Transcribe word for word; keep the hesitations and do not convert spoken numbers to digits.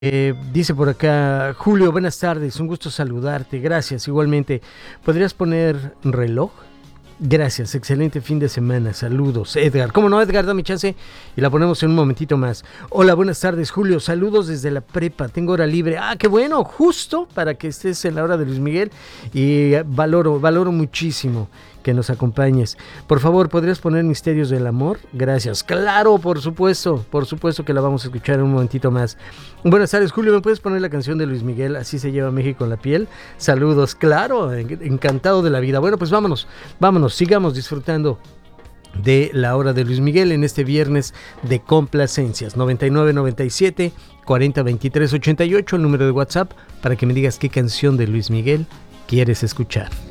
Eh, dice por acá, Julio, buenas tardes, un gusto saludarte, gracias, igualmente. ¿Podrías poner reloj? Gracias, excelente fin de semana, saludos, Edgar. ¿Cómo no, Edgar? Dame chance y la ponemos en un momentito más. Hola, buenas tardes, Julio, saludos desde la prepa, tengo hora libre. Ah, qué bueno, justo para que estés en la hora de Luis Miguel y valoro, valoro muchísimo que nos acompañes. Por favor, ¿podrías poner Misterios del Amor? Gracias. Claro, por supuesto, por supuesto que la vamos a escuchar en un momentito más. Buenas tardes, Julio, ¿me puedes poner la canción de Luis Miguel? Así se lleva México en la piel. Saludos, claro, encantado de la vida. Bueno, pues vámonos, vámonos, sigamos disfrutando de la hora de Luis Miguel en este viernes de complacencias. noventa y nueve noventa y siete cuarenta veintitrés ochenta y ocho, el número de WhatsApp para que me digas qué canción de Luis Miguel quieres escuchar.